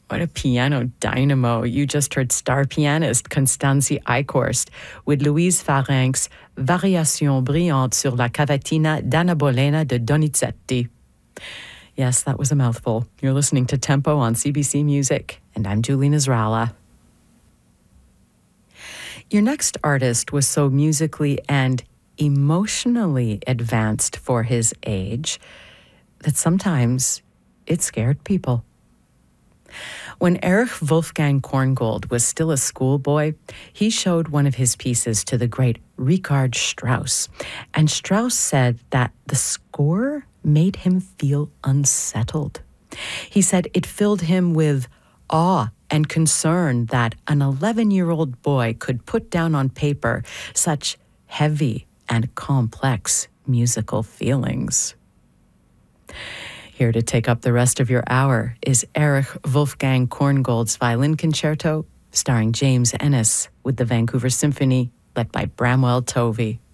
What a piano dynamo. You just heard star pianist Constanzi Eichhorst with Louise Fahrenk's Variation brillante sur la cavatina d'Anna Bolena de Donizetti. Yes, that was a mouthful. You're listening to Tempo on CBC Music, and I'm Julie Nasrallah. Your next artist was so musically and emotionally advanced for his age that sometimes it scared people. When Erich Wolfgang Korngold was still a schoolboy, he showed one of his pieces to the great Richard Strauss, and Strauss said that the score made him feel unsettled. He said it filled him with awe and concern that an 11-year-old boy could put down on paper such heavy and complex musical feelings. Here to take up the rest of your hour is Erich Wolfgang Korngold's Violin Concerto, starring James Ennis with the Vancouver Symphony, led by Bramwell Tovey.